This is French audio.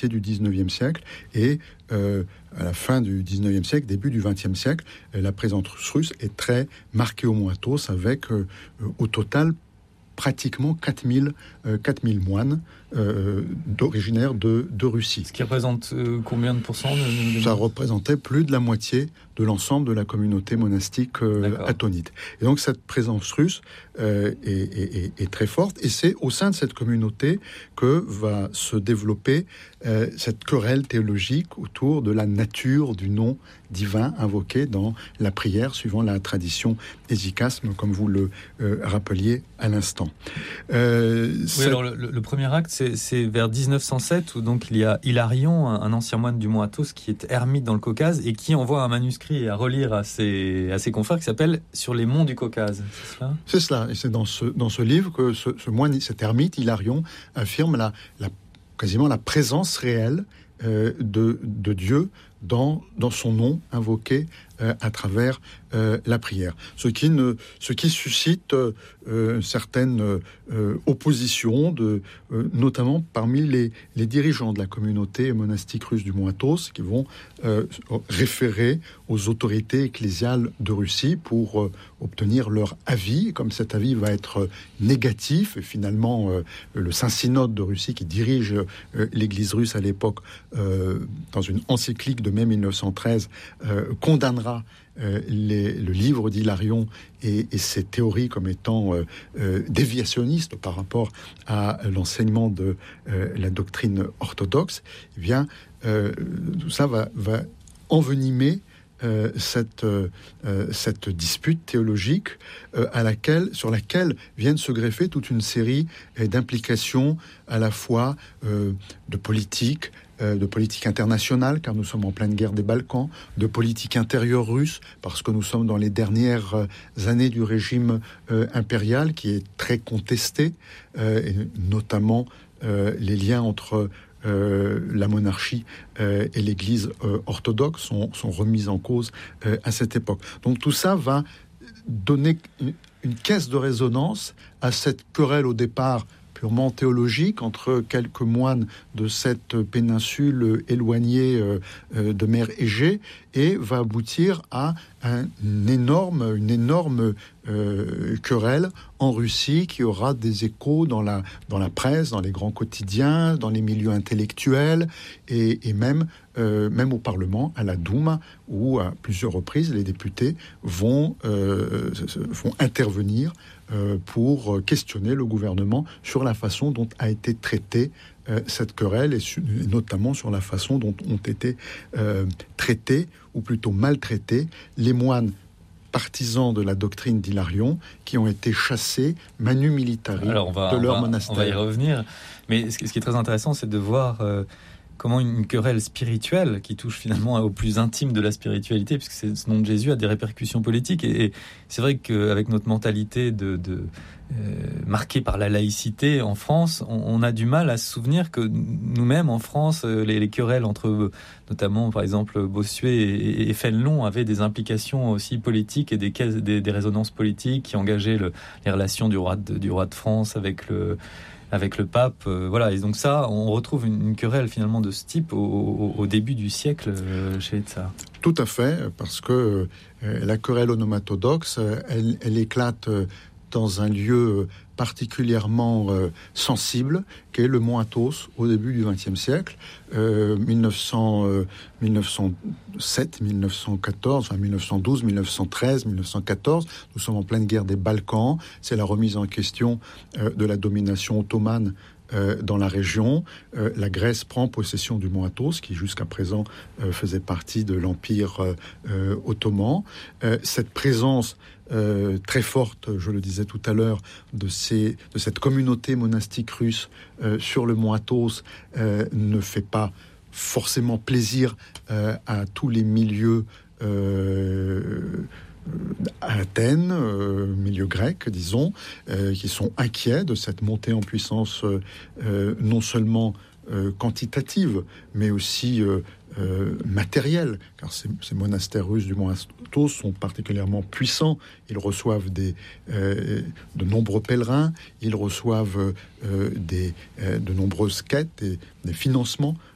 moitié du 19e siècle et à la fin du 19e siècle, début du 20e siècle, la présence russe est très marquée au Mont Athos avec au total pratiquement 4000 moines originaires de Russie. Ce qui représente combien de pourcents Ça représentait plus de la moitié de l'ensemble de la communauté monastique attonite. Et donc cette présence russe est très forte, et c'est au sein de cette communauté que va se développer cette querelle théologique autour de la nature du nom divin invoqué dans la prière, suivant la tradition hésicasme, comme vous le rappeliez à l'instant. Oui, alors le premier acte, c'est vers 1907, où donc il y a Hilarion, un ancien moine du Mont Athos, qui est ermite dans le Caucase, et qui envoie un manuscrit à relire à ses confrères, qui s'appelle « Sur les monts du Caucase ». C'est cela ? C'est cela, et c'est dans ce livre que ce moine, cet ermite, Hilarion, affirme quasiment la présence réelle de Dieu dans son nom invoqué à travers la prière. Ce qui suscite certaines oppositions, notamment parmi les dirigeants de la communauté monastique russe du Mont Athos, qui vont référer aux autorités ecclésiales de Russie pour obtenir leur avis. Comme cet avis va être négatif, et finalement le Saint-Synode de Russie, qui dirige l'Église russe à l'époque, dans une encyclique de mai 1913, condamnera le livre d'Hilarion et ses théories comme étant déviationnistes par rapport à l'enseignement de la doctrine orthodoxe. Eh bien, tout ça va envenimer cette dispute théologique sur laquelle viennent se greffer toute une série d'implications à la fois de politique internationale, car nous sommes en pleine guerre des Balkans, de politique intérieure russe, parce que nous sommes dans les dernières années du régime impérial qui est très contesté, et notamment les liens entre la monarchie et l'Église orthodoxe sont remises en cause à cette époque. Donc tout ça va donner une caisse de résonance à cette querelle au départ purement théologique entre quelques moines de cette péninsule éloignée de mer Égée, et va aboutir à une énorme querelle en Russie qui aura des échos dans la presse, dans les grands quotidiens, dans les milieux intellectuels et même au Parlement, à la Douma, où à plusieurs reprises les députés vont intervenir pour questionner le gouvernement sur la façon dont a été traitée cette querelle, et notamment sur la façon dont ont été traités, ou plutôt maltraités, les moines partisans de la doctrine d'Hilarion, qui ont été chassés manu militari de leur monastère. On va y revenir, mais ce qui est très intéressant, c'est de voir comment une querelle spirituelle, qui touche finalement au plus intime de la spiritualité, puisque ce nom de Jésus a des répercussions politiques, et c'est vrai qu'avec notre mentalité marquée par la laïcité en France, on a du mal à se souvenir que nous-mêmes en France, les querelles entre notamment par exemple Bossuet et Fénelon avaient des implications aussi politiques et des résonances politiques qui engageaient les relations du roi de France avec le pape, voilà. Et donc ça, on retrouve une querelle finalement de ce type au début du siècle chez les tsars. Tout à fait, parce que la querelle onomatodokes, elle éclate dans un lieu particulièrement sensible, qu'est le Mont Athos au début du XXe siècle, 1907, 1914, enfin 1912, 1913, 1914. Nous sommes en pleine guerre des Balkans. C'est la remise en question de la domination ottomane dans la région. La Grèce prend possession du Mont Athos, qui jusqu'à présent faisait partie de l'Empire ottoman. Cette présence très forte, je le disais tout à l'heure, de cette communauté monastique russe sur le Mont Athos ne fait pas forcément plaisir à tous les milieux à Athènes, milieu grec, disons, qui sont inquiets de cette montée en puissance non seulement quantitative, mais aussi matérielle, car ces monastères russes du Mont Athos sont particulièrement puissants. Ils reçoivent de nombreux pèlerins, ils reçoivent de nombreuses quêtes et des financements